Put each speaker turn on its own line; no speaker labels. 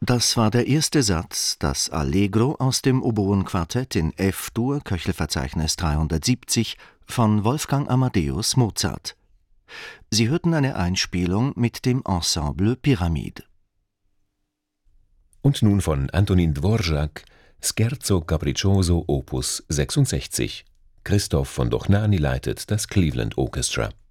Das war der erste Satz, das Allegro aus dem Oboenquartett in F-Dur, Köchelverzeichnis 370 von Wolfgang Amadeus Mozart. Sie hörten eine Einspielung mit dem Ensemble Pyramide.
Und nun von Antonin Dvorak, Scherzo Capriccioso Opus 66. Christoph von Dohnányi leitet das Cleveland Orchestra.